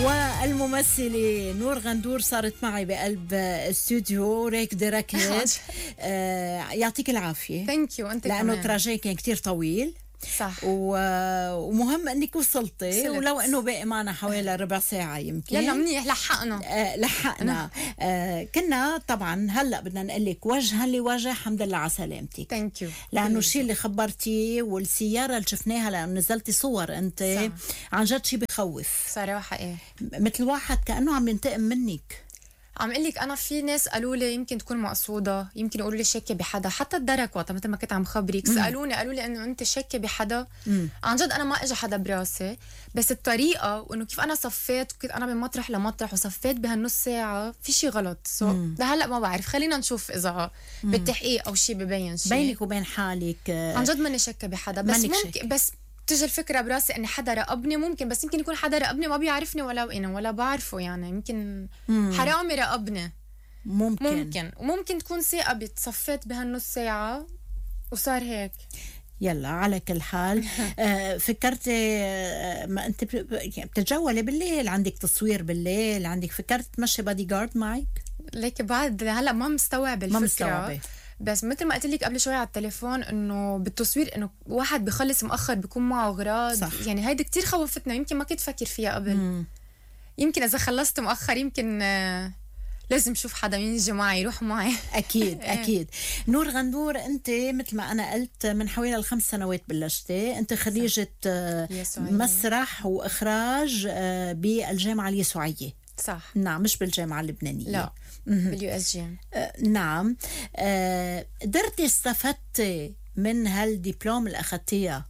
والممثلة نور غندور صارت معي بقلب استوديو ريك دركت. يعطيك العافية. ثانك يو. انت لأنه كمان. تراجي كان كتير طويل. صح. ومهم انك وصلتي، ولو انه باقي معنا حوالي ربع ساعة يمكن. يلا منيح، لحقنا. كنا طبعا هلا بدنا نقول لك وجها لوجه الحمد لله على سلامتك. ثانك يو. لانه الشيء اللي خبرتيه والسيارة اللي شفناها لانه نزلتي صور انت صح. عن جد شيء بخوف صراحة ايه، مثل واحد كأنه عم ينتقم منك. عم قلك انا في ناس قالوا لي يمكن تكون مقصوده، يمكن يقولوا لي شاكه بحدا، حتى الدرك وقت مثل ما كنت عم خبرك سالوني قالوا لي انه انت شاكه بحدا. عن جد انا ما اجى حدا براسي، بس الطريقه وانه كيف انا صفيت وكنت انا من مطرح لمطرح وصفيت بهالنص ساعه في شيء غلط. لهلا ما بعرف، خلينا نشوف اذا بالتحقيق او شيء ببين شيء بينك وبين حالك. عن جد ماني شاكه بحدا، بس ممكن بس تجي الفكرة براسي اني حدا راقبني، ممكن بس يمكن يكون حدا راقبني ما بيعرفني ولا بعرفه، يعني يمكن حرامي راقبني. وممكن تكون ثقة صفيت بهالنص ساعة وصار هيك. يلا على كل حال فكرتي ما انت بتتجولي بالليل، عندك تصوير بالليل، عندك فكرت تمشي بادي جارد معك؟ ليك بعد هلا ما مستوعب الفكرة. ما مستوعبة. بس مثل ما قلت لك قبل شوي على التليفون انه بالتصوير انه واحد بخلص مؤخر بيكون معه اغراض. صح. يعني هيدي كتير خوفتنا، يمكن ما كنت فكر فيها قبل. يمكن اذا خلصت مؤخر يمكن لازم شوف حدا يجي معي يروح معي. اكيد اكيد. نور غندور انت مثل ما انا قلت من حوالي 5 سنوات بلشتي، انت خريجة مسرح واخراج بالجامعة اليسوعية. صح. نعم، مش بالجامعة اللبنانية. لا باليو اس جي. نعم. قدرتي استفدتي من هالدبلوم اللي أخذتيها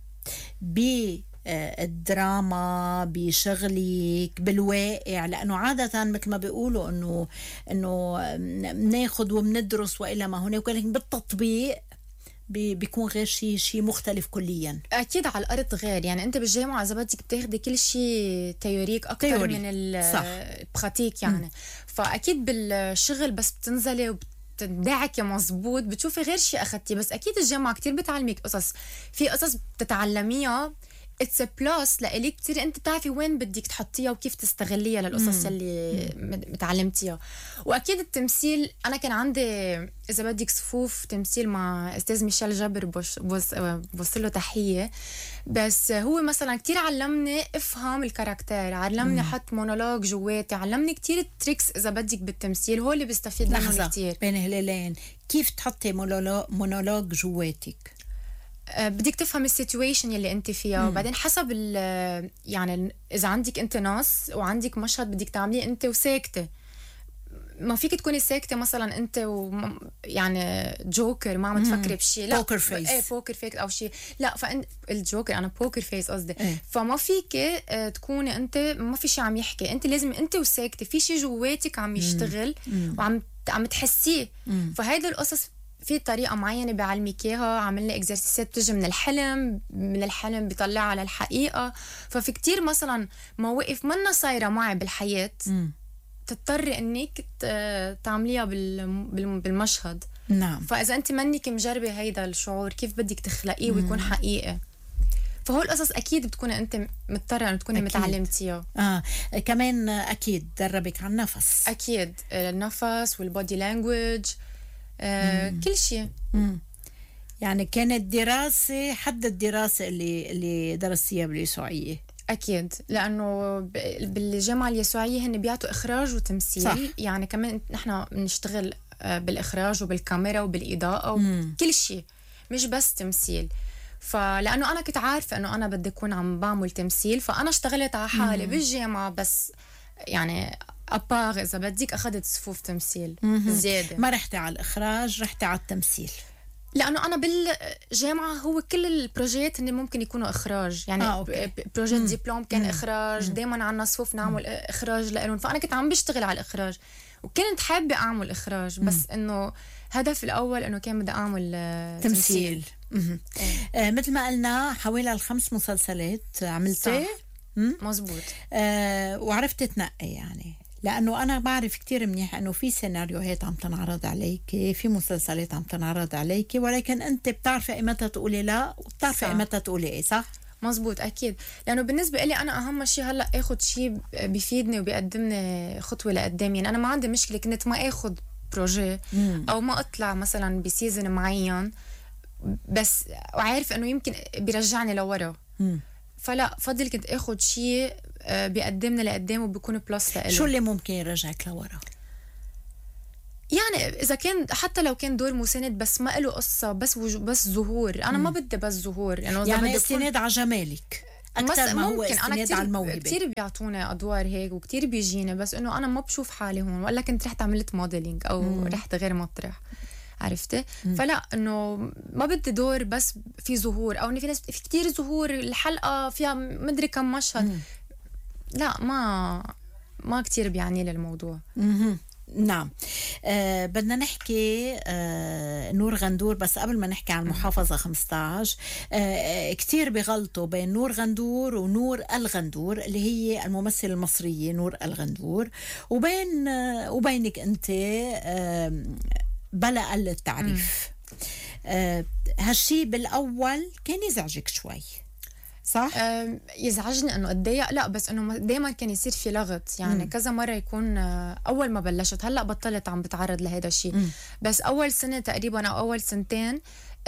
بالدراما بشغلك بالواقع؟ لأنه عادة مثل ما بيقولوا إنه بناخد وبندرس وإلى ما هناك، ولكن بالتطبيق بيكون غير شيء مختلف كليا. اكيد على الارض غير، يعني انت بالجامعه اذا بدك بتاخدي كل شيء تيوريك اكثر من البراتيك يعني. فاكيد بالشغل بس بتنزلي وبتدعكي مزبوط بتشوفي غير شيء اخذتيه. بس اكيد الجامعه كتير بتعلمك قصص، في قصص بتتعلميها اتس بلس لإلك كتير، انت بتعرفي وين بدك تحطيها وكيف تستغليها للقصص اللي متعلمتيها. واكيد التمثيل، انا كان عندي اذا بدك صفوف تمثيل مع استاذ ميشيل جابر، بوصل له تحيه. بس هو مثلا كتير علمني افهم الكاركتير، علمني احط مونولوج جواتي، علمني كتير تريكس اذا بدك بالتمثيل، هو اللي بيستفيد منه كتير. بين هلالين كيف تحطي مونولوج جواتك؟ بدك تفهم السيتويشن اللي انت فيها، وبعدين حسب يعني اذا عندك انت نص وعندك مشهد بدك تعمليه انت وساكته، ما فيك تكوني ساكته مثلا انت يعني جوكر ما عم تفكري بشيء. لا بوكر فيس. بوكر فيس او شيء. لا الجوكر انا بوكر فيس قصدي. فما فيك تكوني انت ما في شيء عم يحكي، انت لازم انت وساكته في شيء جواتك عم يشتغل وعم تحسيه. فهيدا القصص في طريقة معينة بعلمك إياها. عملنا إكزرسيسات بتجي من الحلم بيطلع على الحقيقة. ففي كتير مثلا مواقف منا صايرة معي بالحياة تضطري إنك تعمليها بالمشهد. نعم. فإذا أنت منك مجربة هيدا الشعور كيف بدك تخلقيه ويكون حقيقي، فهو القصص أكيد بتكوني أنت مضطرة أن تكوني متعلمتيها. كمان أكيد دربك على النفس. أكيد النفس والبودي لانجويج، كل شيء. يعني كانت دراسة حد الدراسة اللي درستيها باليسوعية. أكيد، لأنه بالجامعة اليسوعية هن بيعطوا إخراج وتمثيل. صح. يعني كمان نحن بنشتغل بالإخراج وبالكاميرا وبالإضاءة وكل شيء، مش بس تمثيل. فلأنه أنا كنت عارفة أنه أنا بدي أكون عم بعمل تمثيل، فأنا اشتغلت على حالي بالجامعة، بس يعني أباغ إذا بدك أخذت صفوف تمثيل زيادة. ما رحتي على الإخراج، رحتي على التمثيل. لأنه أنا بالجامعة هو كل البروجيات اللي ممكن يكونوا إخراج، يعني بروجيت ديبلوم كان إخراج، دايما عنا صفوف نعمل إخراج لإلهم. فأنا كنت عم بشتغل على الإخراج وكنت حابة أعمل إخراج، بس إنه هدف الأول إنه كان بدي أعمل تمثيل. مثل ما قلنا حوالي 5 مسلسلات عملتي. مزبوط. وعرفت تنقي يعني، لأنه أنا بعرف كتير منيح أنه في سيناريوهات عم تنعرض عليك، في مسلسلات عم تنعرض عليك، ولكن أنت بتعرفي إمتى تقولي لا وبتعرفي إمتى تقولي إيه. صح؟ مزبوط أكيد، لأنه بالنسبة لي أنا أهم شيء هلأ أخد شيء بيفيدني وبيقدمني خطوة لقدام. يعني أنا ما عندي مشكلة كنت ما أخد بروجي أو ما أطلع مثلا بسيزن معين، بس وعارف إنه يمكن بيرجعني لورا، فلا فضل كنت أخد شيء بيقدمني لقدام وبيكون بلس لإلي. شو اللي ممكن يرجعك لورا؟ يعني إذا كان حتى لو كان دور مساند بس ما له قصة، بس ظهور. أنا ما بدي بس ظهور، يعني استناد على جمالك أكثر ما هو استناد على الموهبة. كتير بيعطوني أدوار هيك وكتير بيجيني، بس إنه أنا ما بشوف حالي هون، ولا كنت رحت عملت موديلينج أو رحت غير مطرح، عرفتي؟ فلا إنه ما بدي دور بس في ظهور، أو إن في ناس في كتير ظهور، الحلقة فيها مدري كم مشهد. لا ما كتير بيعني لي الموضوع. نعم. بدنا نحكي نور غندور، بس قبل ما نحكي عن محافظة 15 كتير بغلطوا بين نور غندور ونور الغندور اللي هي الممثلة المصرية نور الغندور، وبينك أنت بلا قل التعريف. هالشي بالأول كان يزعجك شوي صح؟ يزعجني انه اتضايق، لا بس انه دايما كان يصير في لغط، يعني كذا مره يكون اول ما بلشت، هلا بطلت عم بتعرض لهذا الشيء، بس اول سنه تقريبا او اول سنتين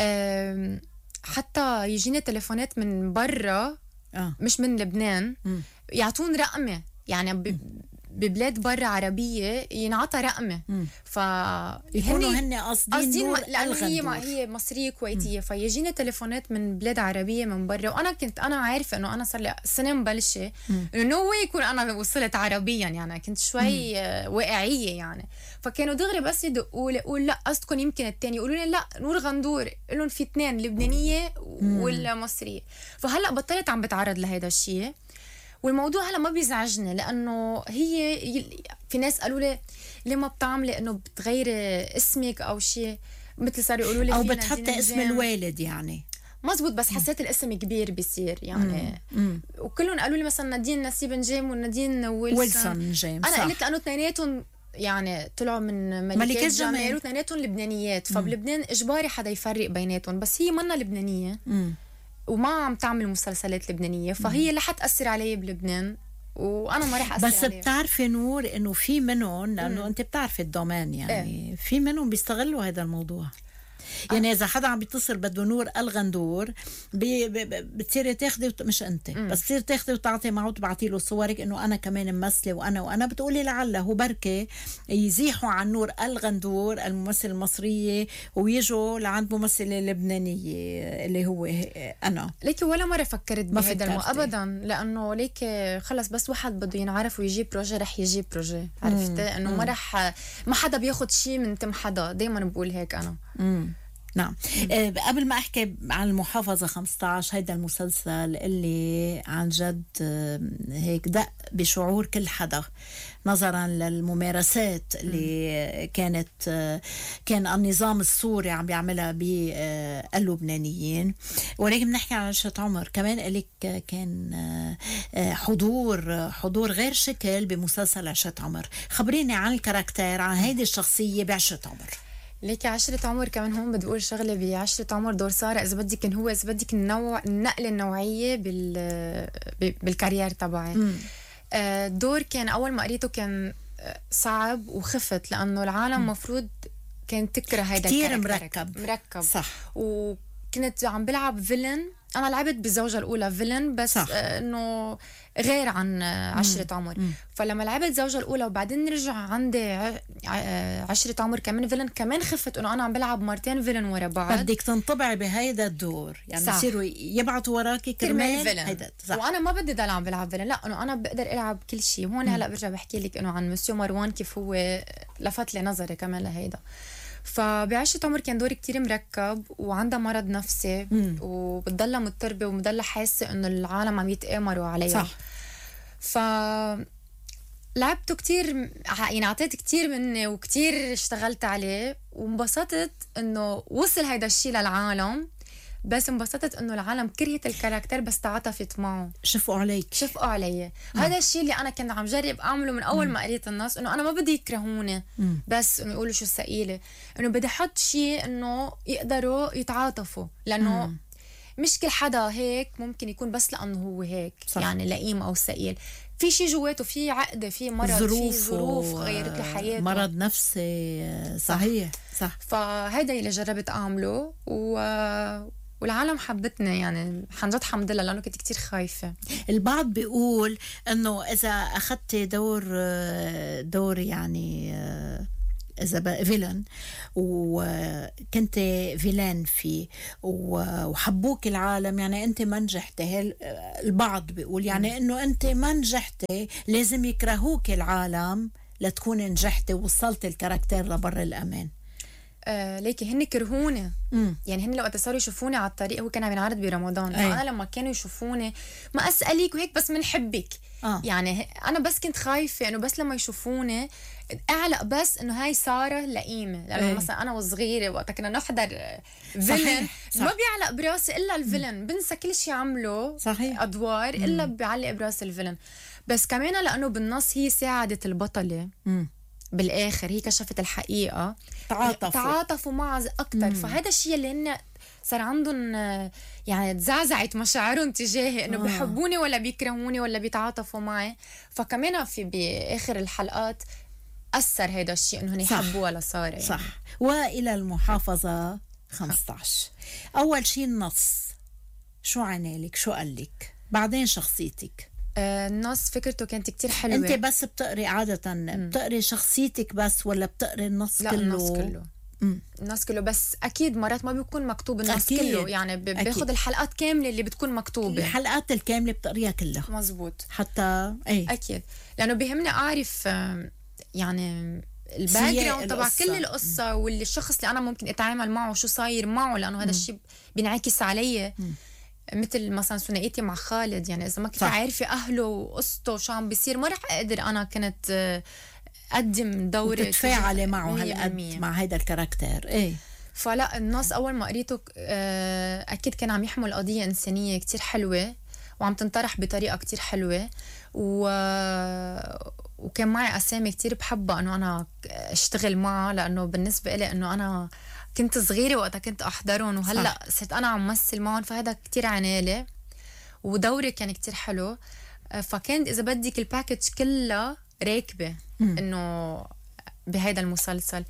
حتى يجيني تليفونات من برا مش من لبنان يعطون رقمي، يعني ببلاد برا عربية ينعطى رقمة، يكونوا هن قصدين لأنه هي مصرية كويتية، فيجينا تليفونات من بلاد عربية من برا، وأنا أنا عارفة إنه أنا صار لي سنة مبلشة إنه نو واي يكون أنا وصلت عربيا، يعني كنت شوي واقعية يعني، فكانوا دغري بس يدقوا لي يقول لا قصدكم يمكن التاني، يقولوا لي لا نور غندور، لهم في اثنين لبنانية ولا مصرية. فهلا بطلت عم بتعرض لهذا الشيء، والموضوع هلا ما بيزعجني، لانه هي في ناس قالوا لي ليه ما بتعملي انه بتغيري اسمك او شيء، مثل صاروا يقولوا لي او بتحطي اسم الوالد يعني. مزبوط، بس حسيت الاسم كبير بيصير يعني وكلهم قالوا لي مثلا نادين نسيب نجيم ونادين ويلسون نجيم. انا قلت لانه اثنيناتهم يعني طلعوا من ملكات جمال واثنيناتهم لبنانيات، فبلبنان اجباري حدا يفرق بيناتهم، بس هي منا لبنانيه وما عم تعمل مسلسلات لبنانية، فهي لا حتأثر علي بلبنان وأنا ما رح أثر بس عليها. بتعرفي نور إنه في منهم، لأنه أنت بتعرفي الدومين يعني في منهم بيستغلوا هذا الموضوع، يعني إذا حدا عم بيتصل بده نور الغندور بتصيري تاخدي مش أنت بس بتصير تاخدي وتعطي معه وتبعتي له صورك إنه أنا كمان ممثلة وأنا بتقولي لعله بركة يزيحوا عن نور الغندور الممثلة المصرية ويجوا لعند ممثلة لبنانية اللي هو أنا. ليكي ولا مرة فكرت بهذا أبدا، لأنه ليكي خلص بس واحد بده ينعرف ويجيب بروجي رح يجيب بروجي، عرفتي إنه ما رح ما حدا بياخد شيء من تم حدا، دايما بقول هيك أنا. نعم. قبل ما أحكي عن المحافظة 15 هيدا المسلسل اللي عن جد هيك دق بشعور كل حدا نظرا للممارسات اللي كان النظام السوري عم بيعملها باللبنانيين، ولكن بنحكي عن عشرة عمر كمان لك كان حضور غير شكل بمسلسل عشرة عمر. خبريني عن الكاركتير، عن هيدي الشخصية بعشرة عمر. ليك عشرة عمر كمان هون بدي أقول شغلة بعشرة عمر، دور سارة إذا بدك كان هو إذا بدك النقلة النوعية بالكارير تبعي. الدور كان أول ما قريته كان صعب وخفت، لأنه العالم مفروض كانت تكره هيدا كتير مركب صح، وكنت عم بلعب فيلن، أنا لعبت بالزوجة الأولى فيلن بس إنه غير عن عشرة عمر. فلما لعبت الزوجة الأولى وبعدين نرجع عندي عشرة عمر كمان فيلن، كمان خفت إنه أنا عم بلعب مرتين فيلن ورا بعض. بدك تنطبعي بهيدا الدور، يعني يصيروا يبعتوا وراكي كرمال هيدا. وأنا ما بدي ضل عم بلعب فيلن، لا إنه أنا بقدر ألعب كل شيء. هون هلا برجع بحكي لك إنه عن مسيو مروان كيف هو لفت لي نظري كمان لهيدا. فبعشرة عمر كان دوري كتير مركب وعندها مرض نفسي وبتضلها مضطربة ومضلها حاسة إنه العالم عم يتآمروا عليها. صح. لعبته كتير، يعني عطيت كتير مني وكتير اشتغلت عليه وانبسطت إنه وصل هيدا الشي للعالم، بس انبسطت إنه العالم كرهت الكاركتر بس تعاطفت معه، شفقوا علي. هذا الشيء اللي أنا كنت عم جرب أعمله من أول ما قريت النص، إنه أنا ما بدي يكرهوني بس إنه يقولوا شو الثقيلة، إنه بدي أحط شيء إنه يقدروا يتعاطفوا، لأنه مش كل حدا هيك ممكن يكون بس لأنه هو هيك صح. يعني لئيم أو ثقيل، في شيء جواته، في عقدة، في مرض، في ظروف غيرت له حياته، مرض نفسي. صحيح صح. فهيدا اللي جربت أعمله والعالم حبتني يعني عن جد الحمد لله، لأنه كنت كتير خايفة. البعض بيقول إنه إذا أخذت دور يعني إذا فيلن وكنت فيلان فيه وحبوك العالم، يعني أنت ما نجحتي. البعض بيقول يعني إنه أنت ما نجحتي، لازم يكرهوك العالم لتكون نجحتي ووصلت الكاركتير لبر الأمان. ليكي هن كرهوني. يعني هن لو صاروا يشوفوني على الطريق، هو كان عم ينعرض برمضان، فأنا لما كانوا يشوفوني ما أسألك وهيك بس منحبك. يعني أنا بس كنت خايفة إنه بس لما يشوفوني أعلق بس إنه هاي سارة لئيمة، لأنه مثلا أنا وصغيرة وقت كنا نحضر فيلن ما بيعلق براسي إلا الفيلن، بنسى كل شيء عمله صحيح. أدوار إلا بيعلق براسي الفيلن. بس كمان لأنه بالنص هي ساعدت البطلة بالآخر، هي كشفت الحقيقة، تعاطفوا معها أكتر. فهذا الشيء اللي هن صار عندهم يعني تزعزعت مشاعرهم تجاهي، إنه بيحبوني ولا بيكرهوني ولا بيتعاطفوا معي. فكمان في بآخر الحلقات أثر هذا الشيء إنه هن يحبوها لسارة يعني. صح. وإلى المحافظة 15. أول شيء النص، شو عنالك، شو قالك؟ بعدين شخصيتك. النص فكرته كانت كتير حلوة. انت بس بتقري عادة بتقري شخصيتك بس ولا بتقري النص لا كله؟ النص كله. النص كله، بس أكيد مرات ما بيكون مكتوب النص كله، يعني بياخد الحلقات كاملة اللي بتكون مكتوبة، الحلقات الكاملة بتقريها كلها. مزبوط. حتى أكيد، لأنه بيهمني أعرف يعني الباك جراوند تبع كل القصة، واللي الشخص اللي أنا ممكن أتعامل معه شو صاير معه، لأنه هذا الشيء بينعكس علي. مثل مثلا ثنائيتي مع خالد، يعني إذا ما كنت عارفة أهله وقصته وشو عم بيصير ما رح أقدر أنا كنت أقدم دوري تتفاعلي معه هالقد مع هيدا الكاركتير. فلا النص أول ما قريته أكيد كان عم يحمل قضية إنسانية كتير حلوة وعم تنطرح بطريقة كتير حلوة، وكان معي أسامي كتير بحبها أنه أنا أشتغل معها، لأنه بالنسبة إلي أنه أنا كنت صغيرة وقتها كنت أحضرهم، وهلأ صرت أنا عم مثل معهم، فهذا كتير عنالي ودوري كان كتير حلو. فكانت إذا بدك الباكج كلها راكبة إنه بهيدا المسلسل.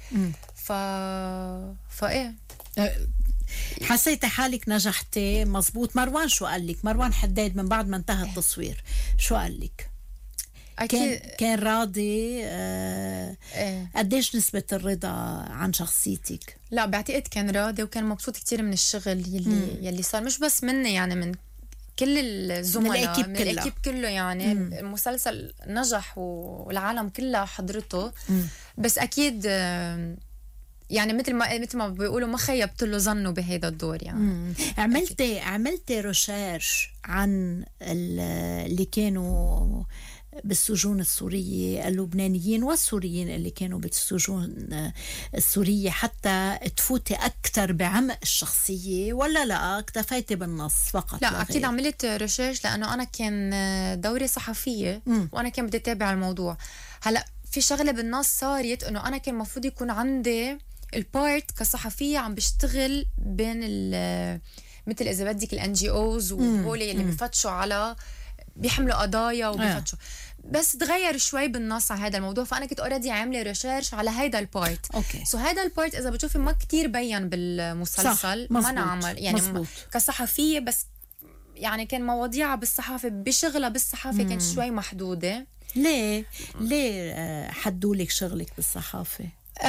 فإيه حسيت حالك نجحتي مزبوط. مروان شو قال لك؟ مروان حداد من بعد ما انتهى التصوير شو قال لك؟ كان راضي؟ قديش نسبة الرضا عن شخصيتك؟ لا بعتقد كان راضي وكان مبسوط كتير من الشغل يلي صار، مش بس مني يعني من كل الزملاء من الأكيب كله يعني. المسلسل نجح والعالم كلها حضرته. بس أكيد يعني مثل ما بيقولوا ما خيبت له ظنه بهذا الدور يعني. عملتي ريسيرش عن اللي كانوا بالسجون السورية، اللبنانيين والسوريين اللي كانوا بالسجون السورية، حتى تفوتي أكتر بعمق الشخصية، ولا لا اكتفيتي بالنص فقط؟ لا أكيد عملت ريسيرش، لأنه أنا كان دوري صحفية وأنا كان بدي أتابع الموضوع. هلأ في شغلة بالنص صارت إنه أنا كان مفروض يكون عندي البارت كصحفية عم بشتغل بين مثل إذا بدك الNGOs وهولي اللي بيفتشوا على بيحملوا قضايا وبيفتشوا. بس تغير شوي بالنص على هذا الموضوع، فأنا كنت أوريدي عاملة ريسيرش على هيدا البارت. سو هيدا البارت إذا بتشوفي ما كتير بين بالمسلسل، ما نعمل يعني كصحفية، بس يعني كان مواضيعها بالصحافة بشغلها بالصحافة كانت شوي محدودة. ليه حدولك شغلك بالصحافة؟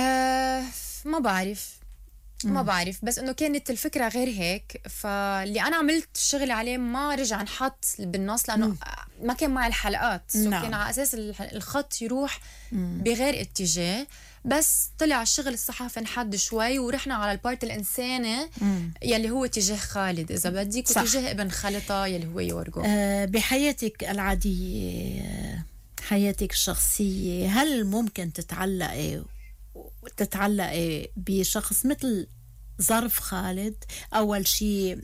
ما بعرف بس انه كانت الفكره غير هيك. فاللي انا عملت شغل عليه ما رجع نحط بالنص لانه ما كان معي الحلقات. كان على اساس الخط يروح بغير اتجاه، بس طلع الشغل الصحافي انحد شوي ورحنا على البارت الانساني يلي هو تجاه خالد اذا بدك وتجاه ابن خالتها يلي هو يورجو. بحياتك العاديه، حياتك الشخصيه، هل ممكن تتعلقي بشخص مثل ظرف خالد؟ أول شيء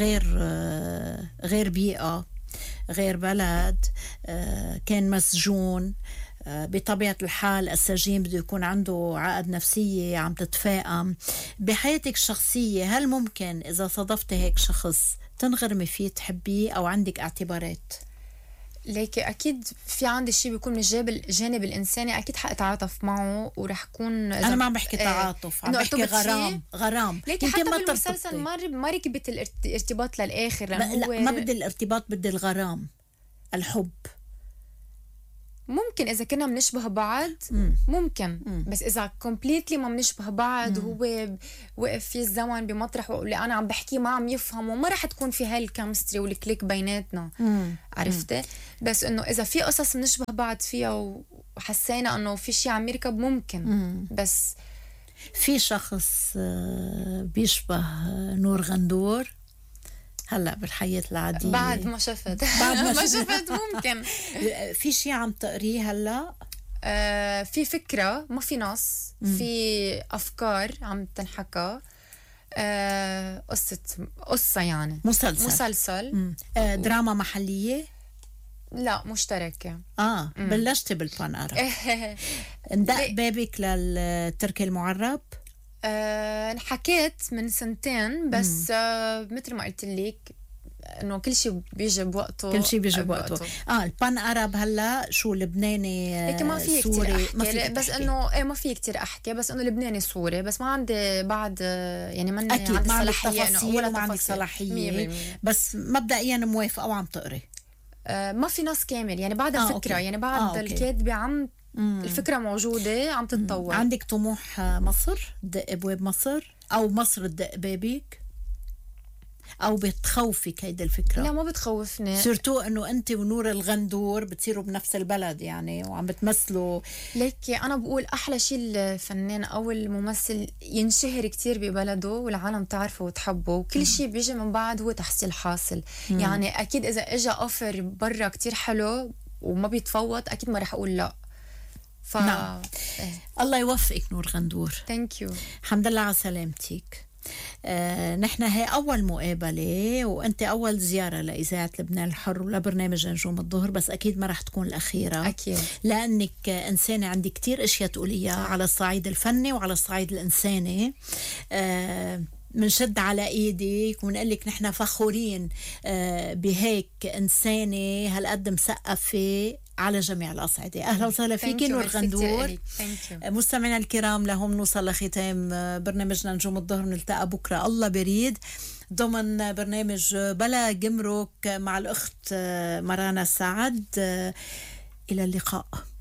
غير بيئة، غير بلد، كان مسجون. بطبيعة الحال السجين بده يكون عنده عقد نفسية عم تتفاقم. بحياتك الشخصية هل ممكن إذا صادفت هيك شخص تنغرمي فيه تحبيه أو عندك اعتبارات؟ ليكي أكيد في عندي شيء بيكون من الجانب الإنساني، أكيد حأتعاطف معه ورح كون أنا ما عم بحكي تعاطف، عم بحكي غرام. ليكي حتى بالمسلسل ما ركبت الارتباط للآخر، لا ما بدي الارتباط، بدي الغرام، الحب. ممكن إذا كنا منشبه بعض ممكن. بس إذا كومبليتلي ما منشبه بعض وهو وقف في الزمن بمطرح واللي أنا عم بحكيه ما عم يفهم، وما رح تكون في هاي الكيمستري والكليك بيناتنا. عرفتي؟ بس إنه إذا في قصص منشبه بعض فيها وحسينا إنه في شيء عم يركب ممكن. بس في شخص بيشبه نور غندور هلا بالحياة العادية بعد ما شفت ما شفت ممكن. في شيء عم تقريه هلا؟ في فكرة، ما في نص، في أفكار عم تنحكى. قصة يعني مسلسل. دراما محلية؟ لا مشتركة. بلشتي بالبان أرب. اندق بابك للتركي المعرب؟ حكيت من سنتين بس. مثل ما قلت لك انه كل شيء بيجي بوقته. البان أرب هلا شو لبناني ما في سوري؟ ما في بس انه ما في كتير احكي، بس انه لبناني سوري، بس ما عندي بعد يعني ما عندي صلاحية ولا ما عندي صلاحية، بس مبدئيا موافقة وعم تقري. ما في نص كامل يعني بعد الفكرة. يعني بعد الكاتبة عم الفكرة موجودة عم تتطور. عندك طموح مصر تدق ابواب مصر او مصر تدق بابك، او بتخوفك هيدي الفكرة؟ لا ما بتخوفني، سيرتو انه انت ونور الغندور بتصيروا بنفس البلد يعني وعم بتمثلوا. ليكي انا بقول احلى شيء الفنان او الممثل ينشهر كتير ببلده والعالم تعرفه وتحبه، وكل شيء بيجي من بعد هو تحصيل حاصل. يعني اكيد اذا اجى اوفر برا كتير حلو وما بيتفوت اكيد ما رح اقول لا. نعم. الله يوفقك نور غندور. ثانك يو. الحمد لله على سلامتك. نحن هي أول مقابلة وأنت أول زيارة لإذاعة لبنان الحر ولبرنامج نجوم الظهر، بس أكيد ما رح تكون الأخيرة أكيد، لأنك إنسانة عندك كتير أشياء تقوليها على الصعيد الفني وعلى الصعيد الإنساني. منشد على ايدك ونقول لك نحن فخورين بهيك إنسانة هالقد مسقفة على جميع الأصعدة. أهلا وسهلا فيك نور غندور. مستمعينا الكرام، لهم نوصل لختام برنامجنا نجوم الظهر. نلتقى بكرة الله بريد ضمن برنامج بلا جمرك مع الأخت مرانا السعد. إلى اللقاء.